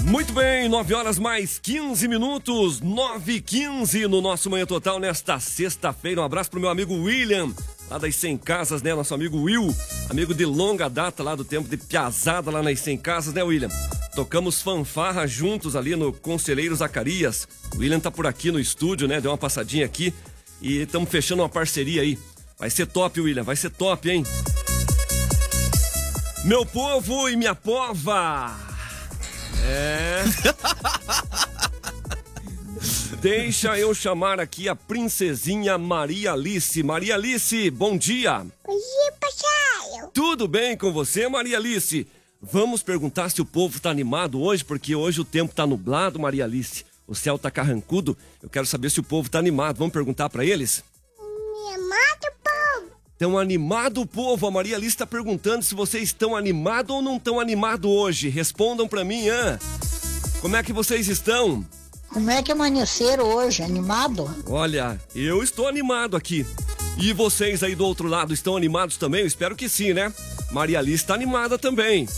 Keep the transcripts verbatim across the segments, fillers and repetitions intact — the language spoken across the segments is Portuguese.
Muito bem, nove horas mais quinze minutos, nove e quinze no nosso Manhã Total nesta sexta-feira. Um abraço pro meu amigo William, lá das cem Casas, né? Nosso amigo Will, amigo de longa data lá do tempo de piazada lá nas cem Casas, né, William? Tocamos fanfarra juntos ali no Conselheiro Zacarias. O William tá por aqui no estúdio, né? Deu uma passadinha aqui e estamos fechando uma parceria aí. Vai ser top, William, vai ser top, hein? Meu povo e minha pova! É. Deixa eu chamar aqui a princesinha Maria Alice. Maria Alice, bom dia. Bom dia, papai. Tudo bem com você, Maria Alice? Vamos perguntar se o povo tá animado hoje, porque hoje o tempo tá nublado, Maria Alice. O céu tá carrancudo. Eu quero saber se o povo tá animado. Vamos perguntar pra eles? Me amado, povo. Tão animado, povo? A Maria Alice tá perguntando se vocês estão animados ou não estão animados hoje. Respondam pra mim, hã? Como é que vocês estão? Como é que amanheceram hoje? Animado? Olha, eu estou animado aqui. E vocês aí do outro lado estão animados também? Eu espero que sim, né? Maria Alice está animada também.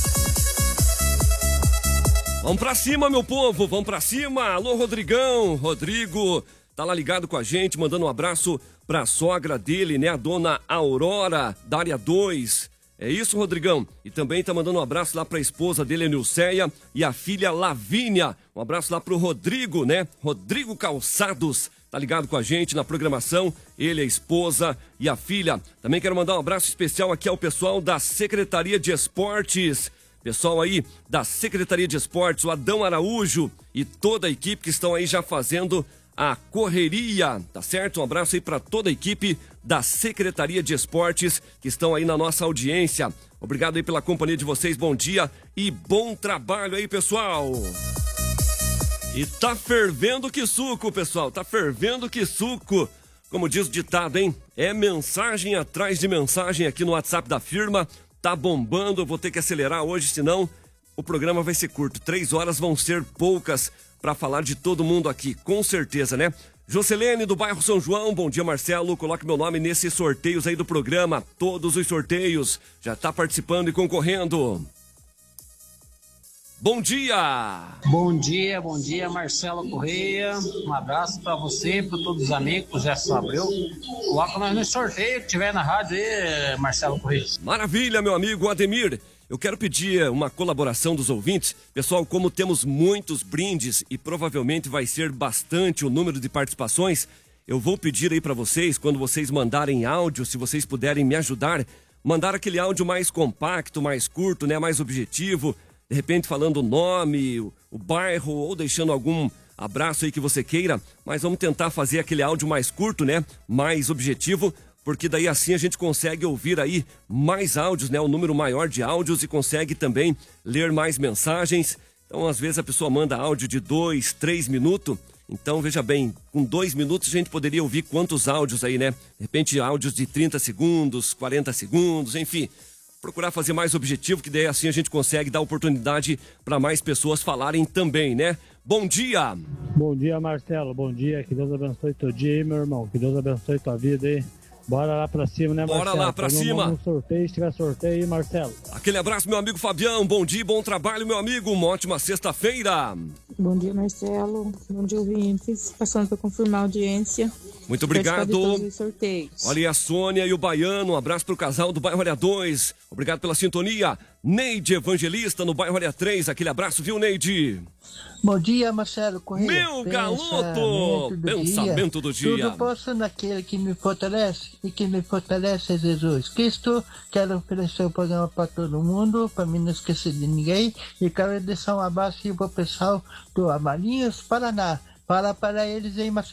Vamos pra cima, meu povo, vamos pra cima. Alô, Rodrigão, Rodrigo, tá lá ligado com a gente, mandando um abraço pra sogra dele, né? A dona Aurora, da área dois. É isso, Rodrigão? E também tá mandando um abraço lá pra esposa dele, Nilceia, e a filha Lavínia. Um abraço lá pro Rodrigo, né? Rodrigo Calçados, tá ligado com a gente na programação. Ele, a esposa e a filha. Também quero mandar um abraço especial aqui ao pessoal da Secretaria de Esportes. Pessoal aí da Secretaria de Esportes, o Adão Araújo e toda a equipe que estão aí já fazendo a correria, tá certo? Um abraço aí para toda a equipe da Secretaria de Esportes que estão aí na nossa audiência. Obrigado aí pela companhia de vocês, bom dia e bom trabalho aí, pessoal. E tá fervendo que suco, pessoal, tá fervendo que suco. Como diz o ditado, hein? É mensagem atrás de mensagem aqui no WhatsApp da firma. Tá bombando, eu vou ter que acelerar hoje, senão o programa vai ser curto. Três horas vão ser poucas para falar de todo mundo aqui, com certeza, né? Jocelene, do bairro São João, bom dia, Marcelo. Coloque meu nome nesses sorteios aí do programa. Todos os sorteios. Já tá participando e concorrendo. Bom dia! Bom dia, bom dia, Marcelo Correia. Um abraço pra você, pra todos os amigos, pro Zé Abreu. Coloca nós no sorteio que tiver na rádio aí, Marcelo Correia. Maravilha, meu amigo Ademir. Eu quero pedir uma colaboração dos ouvintes. Pessoal, como temos muitos brindes e provavelmente vai ser bastante o número de participações, eu vou pedir aí pra vocês, quando vocês mandarem áudio, se vocês puderem me ajudar, mandar aquele áudio mais compacto, mais curto, né, mais objetivo, de repente falando o nome, o, o bairro ou deixando algum abraço aí que você queira, mas vamos tentar fazer aquele áudio mais curto, né, mais objetivo, porque daí assim a gente consegue ouvir aí mais áudios, né, um número maior de áudios e consegue também ler mais mensagens. Então, às vezes a pessoa manda áudio de dois, três minutos. Então, veja bem, com dois minutos a gente poderia ouvir quantos áudios aí, né? De repente, áudios de trinta segundos, quarenta segundos, enfim. Procurar fazer mais objetivo, que daí assim a gente consegue dar oportunidade para mais pessoas falarem também, né? Bom dia! Bom dia, Marcelo. Bom dia. Que Deus abençoe teu dia aí, meu irmão. Que Deus abençoe tua vida aí. Bora lá pra cima, né, Marcelo? Bora lá pra cima. Um sorteio, se tiver sorteio aí, Marcelo. Aquele abraço, meu amigo Fabião. Bom dia, bom trabalho, meu amigo. Uma ótima sexta-feira. Bom dia, Marcelo. Bom dia, ouvintes. Passando para confirmar a audiência. Muito obrigado. Sorteios. Olha aí a Sônia e o Baiano. Um abraço pro casal do bairro Área dois. Obrigado pela sintonia. Neide Evangelista no bairro Área três. Aquele abraço, viu, Neide? Bom dia, Marcelo Correia. Meu galoto! Do Pensamento do dia. Tudo posso naquele que me fortalece e que me fortalece é Jesus Cristo. Quero oferecer o programa para todo mundo, para mim não esquecer de ninguém. E quero deixar um abraço para o pessoal do Amarinhos, Paraná. Fala para eles aí, Marcelo.